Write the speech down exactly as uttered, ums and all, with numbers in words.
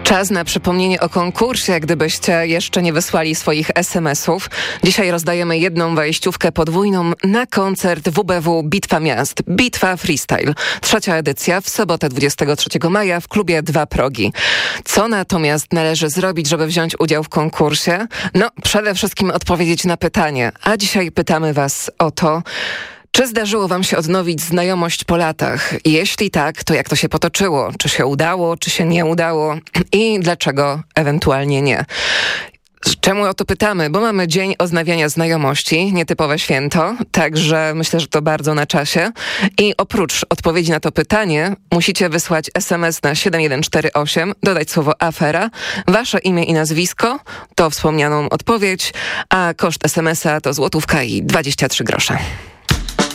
Czas na przypomnienie o konkursie, gdybyście jeszcze nie wysłali swoich es em esów. Dzisiaj rozdajemy jedną wejściówkę podwójną na koncert W B W Bitwa Miast. Bitwa Freestyle. Trzecia edycja w sobotę dwudziestego trzeciego maja w klubie Dwa Progi. Co natomiast należy zrobić, żeby wziąć udział w konkursie? No, przede wszystkim odpowiedzieć na pytanie. A dzisiaj pytamy was o to, czy zdarzyło wam się odnowić znajomość po latach? Jeśli tak, to jak to się potoczyło? Czy się udało, czy się nie udało? I dlaczego ewentualnie nie? Czemu o to pytamy? Bo mamy Dzień Oznawiania Znajomości, nietypowe święto, także myślę, że to bardzo na czasie. I oprócz odpowiedzi na to pytanie musicie wysłać es em es na siedem jeden cztery osiem, dodać słowo afera, wasze imię i nazwisko, to wspomnianą odpowiedź, a koszt es em es a to złotówka i dwadzieścia trzy grosze.